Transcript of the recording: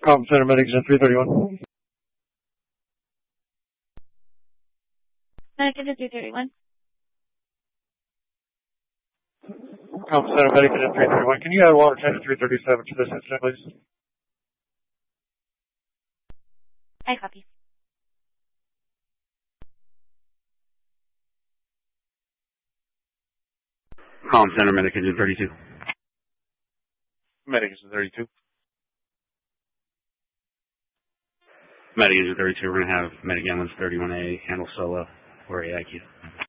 Comm Center Medics in 331. Medic Engine 331. Comm Center Medics in 331. Can you add water 10 to 337 to this incident, please? I copy. Comm Center Medic Engine 32. Medic Engine 32. Medic Engine 32, we're going to have Medic Ambulance 31A handle solo or AIQ.